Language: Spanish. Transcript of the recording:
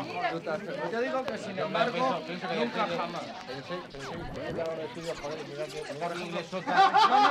Yo digo que sin embargo, nunca jamás. Pensé, joder, mira que... No,